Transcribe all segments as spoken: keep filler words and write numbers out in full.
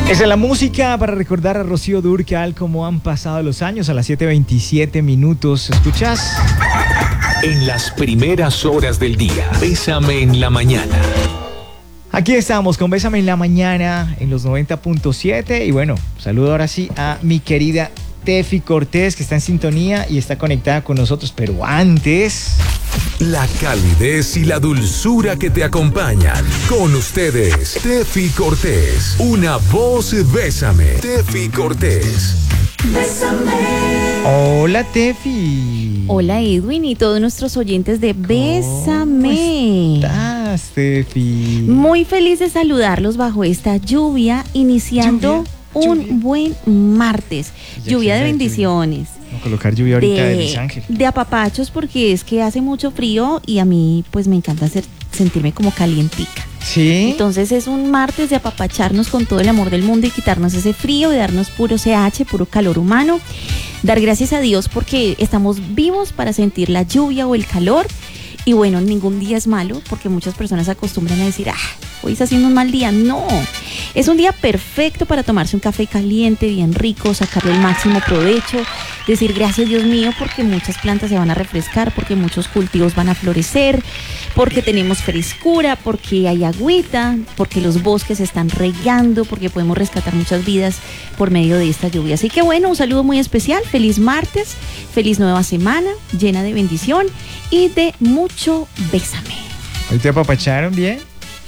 Esa es la música para recordar a Rocío Dúrcal cómo han pasado los años a las siete veintisiete minutos. ¿Escuchas? En las primeras horas del día, Bésame en la mañana. Aquí estamos con Bésame en la mañana en los noventa punto siete. Y bueno, saludo ahora sí a mi querida Tefi Cortés, que está en sintonía y está conectada con nosotros. Pero antes... La calidez y la dulzura que te acompañan. Con ustedes, Tefi Cortés. Una voz Bésame. Tefi Cortés. Bésame. Hola, Tefi. Hola, Edwin y todos nuestros oyentes de Bésame. ¿Cómo estás, Tefi? Muy feliz de saludarlos bajo esta lluvia, iniciando lluvia, un lluvia. buen martes. Ya Lluvia de quiero bendiciones. Vamos a colocar lluvia ahorita de, de Luis Ángel. De apapachos, porque es que hace mucho frío y a mí pues me encanta hacer, sentirme como calientica. ¿Sí? Entonces es un martes de apapacharnos con todo el amor del mundo y quitarnos ese frío y darnos puro C H, puro calor humano. Dar gracias a Dios porque estamos vivos para sentir la lluvia o el calor. Y bueno, ningún día es malo, porque muchas personas acostumbran a decir, ah, hoy está haciendo un mal día. No, es un día perfecto para tomarse un café caliente, bien rico, sacarle el máximo provecho, decir gracias Dios mío, porque muchas plantas se van a refrescar, porque muchos cultivos van a florecer, porque tenemos frescura, porque hay agüita, porque los bosques se están regando, porque podemos rescatar muchas vidas por medio de esta lluvia. Así que bueno, un saludo muy especial, feliz martes, feliz nueva semana, llena de bendición y de mucho bésame. ¿Hoy te apapacharon bien?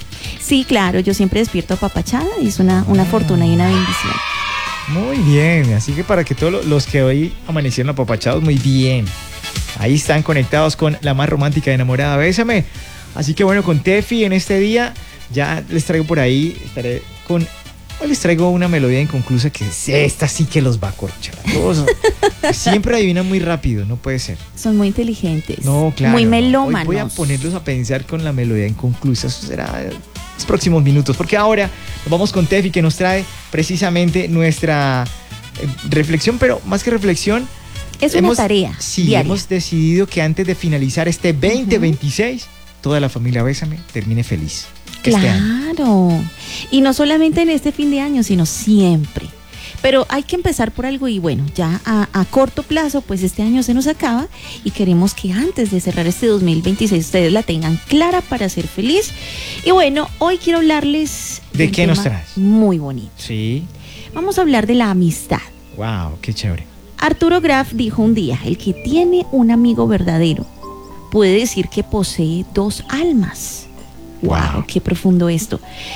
Sí, claro, yo siempre despierto apapachada y es una, una fortuna y una bendición. Muy bien, así que para que todos los que hoy amanecieron apapachados, muy bien. Ahí están conectados con la más romántica de enamorada, Bésame. Así que bueno, con Tefi en este día, ya les traigo por ahí, estaré con... Hoy les traigo una melodía inconclusa que es esta sí que los va a corchar a todos. Siempre adivinan muy rápido, no puede ser. Son muy inteligentes. No, claro. Muy no. melómanos. Hoy voy a ponerlos a pensar con la melodía inconclusa. Eso será en los próximos minutos. Porque ahora nos vamos con Tefi, que nos trae precisamente nuestra eh, reflexión, pero más que reflexión, es una hemos, tarea sí, diaria. hemos decidido que antes de finalizar este veinte veintiséis, uh-huh, toda la familia Bésame termine feliz. Claro. Este año. Y no solamente en este fin de año, sino siempre. Pero hay que empezar por algo y bueno, ya a, a corto plazo, pues este año se nos acaba y queremos que antes de cerrar este dos mil veintiséis ustedes la tengan clara para ser feliz. Y bueno, hoy quiero hablarles ¿De un qué tema nos traes? Muy bonito. Sí. Vamos a hablar de la amistad. Wow, qué chévere. Arturo Graf dijo un día, el que tiene un amigo verdadero puede decir que posee dos almas. Wow, wow, qué profundo esto.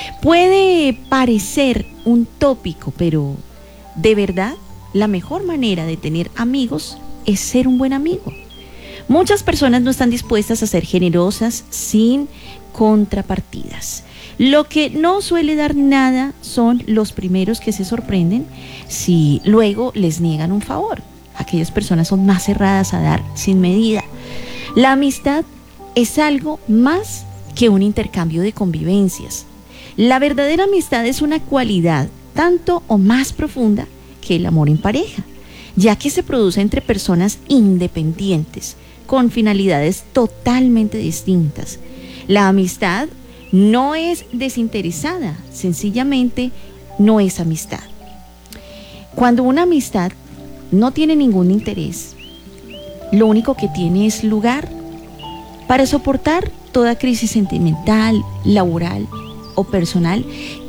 Puede parecer un tópico, pero de verdad, la mejor manera de tener amigos es ser un buen amigo. Muchas personas no están dispuestas a ser generosas sin contrapartidas. Lo que no suele dar nada son los primeros que se sorprenden si luego les niegan un favor. Aquellas personas son más cerradas a dar sin medida. La amistad es algo más que un intercambio de convivencias. La verdadera amistad es una cualidad tanto o más profunda que el amor en pareja, ya que se produce entre personas independientes, con finalidades totalmente distintas. La amistad no es desinteresada, sencillamente no es amistad. Cuando una amistad no tiene ningún interés, lo único que tiene es lugar para soportar toda crisis sentimental, laboral o personal